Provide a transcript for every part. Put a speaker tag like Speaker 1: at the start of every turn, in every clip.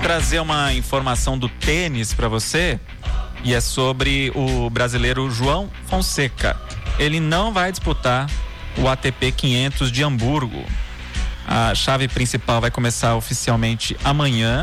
Speaker 1: trazer uma informação do tênis para você, e é sobre o brasileiro João Fonseca. Ele não vai disputar o ATP 500 de Hamburgo. A chave principal vai começar oficialmente amanhã,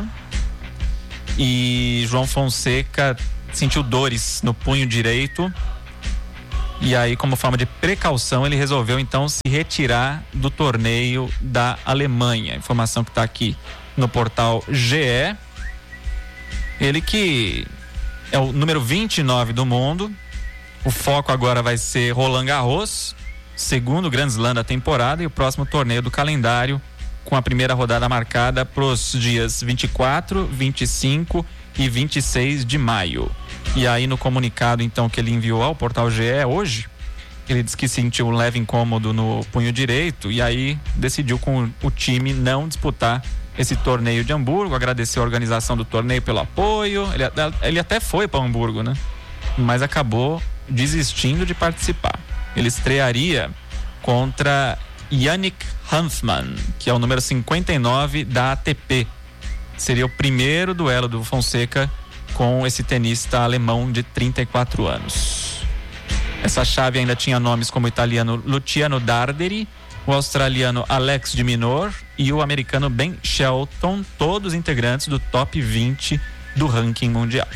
Speaker 1: e João Fonseca sentiu dores no punho direito, e aí, como forma de precaução, ele resolveu então se retirar do torneio da Alemanha. Informação que está aqui no portal GE. Ele que é o número 29 do mundo. O foco agora vai ser Roland Garros, segundo Grand Slam da temporada, e o próximo torneio do calendário, com a primeira rodada marcada para os dias 24, 25 e 26 de maio. E aí, no comunicado então que ele enviou ao portal GE hoje, ele disse que sentiu um leve incômodo no punho direito, e aí decidiu com o time não disputar esse torneio de Hamburgo. Agradeceu a organização do torneio pelo apoio. Ele até foi para Hamburgo, né? Mas acabou desistindo de participar. Ele estrearia contra Yannick Hanfmann, que é o número 59 da ATP. Seria o primeiro duelo do Fonseca com esse tenista alemão de 34 anos. Essa chave ainda tinha nomes como o italiano Luciano Darderi, o australiano Alex de Minaur e o americano Ben Shelton, todos integrantes do top 20 do ranking mundial.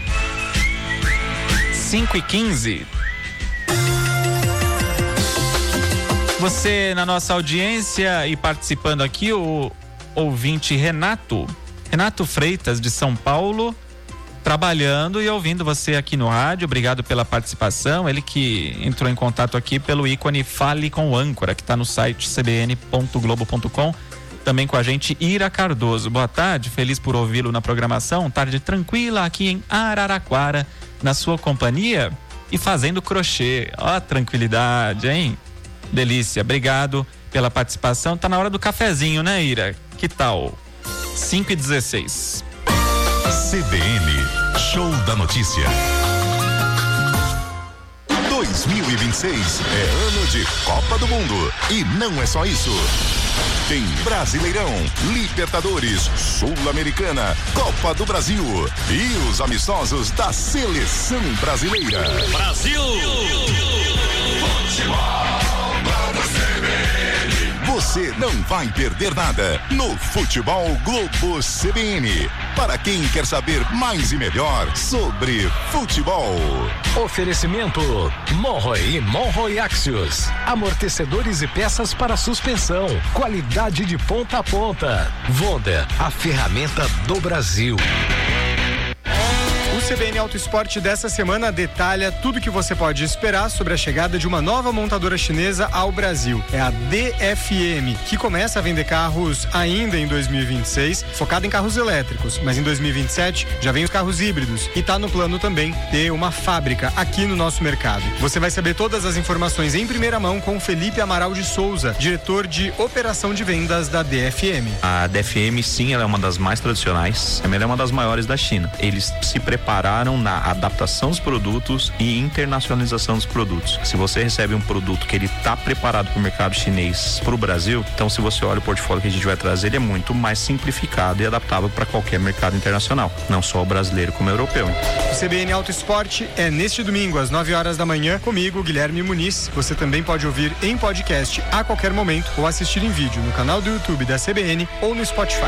Speaker 1: 5h15. Você na nossa audiência e participando aqui, o ouvinte Renato Freitas, de São Paulo, trabalhando e ouvindo você aqui no rádio. Obrigado pela participação. Ele que entrou em contato aqui pelo ícone Fale com o Âncora, que está no site cbn.globo.com. Também com a gente, Ira Cardoso. Boa tarde, feliz por ouvi-lo na programação. Tarde tranquila aqui em Araraquara, na sua companhia e fazendo crochê. Ó, tranquilidade, hein? Delícia. Obrigado pela participação. Tá na hora do cafezinho, né, Ira? Que tal? 5h16.
Speaker 2: CBN, Show da Notícia. 2026 é ano de Copa do Mundo. E não é só isso. Tem Brasileirão, Libertadores, Sul-Americana, Copa do Brasil e os amistosos da Seleção Brasileira.
Speaker 3: Brasil!
Speaker 2: Você não vai perder nada no Futebol Globo CBN. Para quem quer saber mais e melhor sobre futebol.
Speaker 4: Oferecimento Monroe e Monroe Axios. Amortecedores e peças para suspensão. Qualidade de ponta a ponta. Vonda, a ferramenta do Brasil.
Speaker 5: O CBN Auto Esporte dessa semana detalha tudo que você pode esperar sobre a chegada de uma nova montadora chinesa ao Brasil. É a DFM, que começa a vender carros ainda em 2026, focada em carros elétricos, mas em 2027 já vem os carros híbridos e tá no plano também ter uma fábrica aqui no nosso mercado. Você vai saber todas as informações em primeira mão com Felipe Amaral de Souza, diretor de operação de vendas da DFM.
Speaker 6: A DFM, sim, ela é uma das mais tradicionais, ela é uma das maiores da China. Eles se prepararam na adaptação dos produtos e internacionalização dos produtos. Se você recebe um produto que ele está preparado para o mercado chinês, para o Brasil, então se você olha o portfólio que a gente vai trazer, ele é muito mais simplificado e adaptável para qualquer mercado internacional, não só o brasileiro como o europeu.
Speaker 5: O CBN Auto Esporte é neste domingo às 9 horas da manhã, comigo, Guilherme Muniz. Você também pode ouvir em podcast a qualquer momento ou assistir em vídeo no canal do YouTube da CBN ou no Spotify.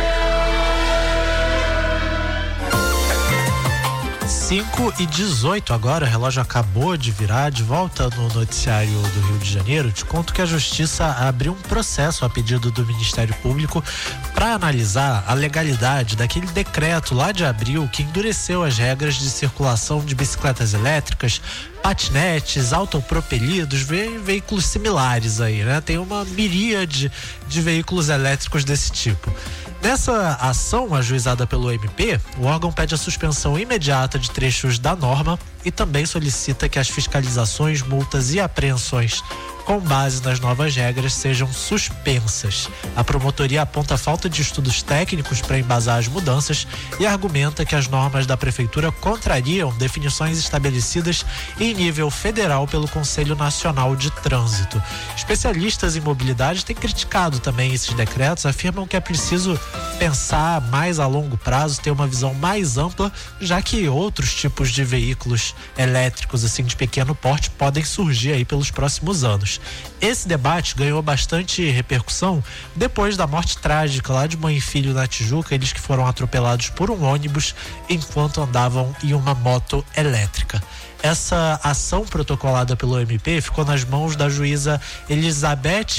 Speaker 7: 5h18 agora, o relógio acabou de virar. De volta no noticiário do Rio de Janeiro, te conto que a Justiça abriu um processo a pedido do Ministério Público para analisar a legalidade daquele decreto lá de abril que endureceu as regras de circulação de bicicletas elétricas, patinetes, autopropelidos, veículos similares aí, né? Tem uma miríade de veículos elétricos desse tipo. Nessa ação ajuizada pelo MP, o órgão pede a suspensão imediata de trechos da norma e também solicita que as fiscalizações, multas e apreensões com base nas novas regras, sejam suspensas. A promotoria aponta a falta de estudos técnicos para embasar as mudanças e argumenta que as normas da prefeitura contrariam definições estabelecidas em nível federal pelo Conselho Nacional de Trânsito. Especialistas em mobilidade têm criticado também esses decretos, afirmam que é preciso pensar mais a longo prazo, ter uma visão mais ampla, já que outros tipos de veículos elétricos assim de pequeno porte podem surgir aí pelos próximos anos. Esse debate ganhou bastante repercussão depois da morte trágica lá de mãe e filho na Tijuca, eles que foram atropelados por um ônibus enquanto andavam em uma moto elétrica. Essa ação protocolada pelo MP ficou nas mãos da juíza Elizabeth